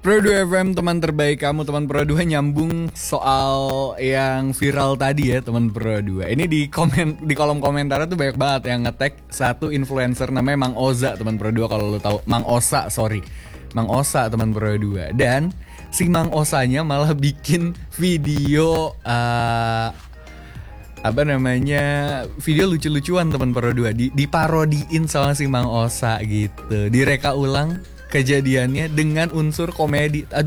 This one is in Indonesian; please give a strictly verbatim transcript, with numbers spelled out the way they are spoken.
Pro dua F M, teman terbaik kamu, teman Pro dua, nyambung soal yang viral tadi ya, teman Pro dua. Ini di komen di kolom komentar tuh banyak banget yang nge-tag satu influencer namanya Mang Oza, teman Pro dua, kalau lo tahu. Mang Osa, sorry. Mang Osa, teman Pro dua. Dan si Mang Osanya malah bikin video uh, apa namanya? Video lucu-lucuan, teman Pro dua. Di diparodiin sama si Mang Osa gitu. Direka ulang kejadiannya dengan unsur komedi. Aduh,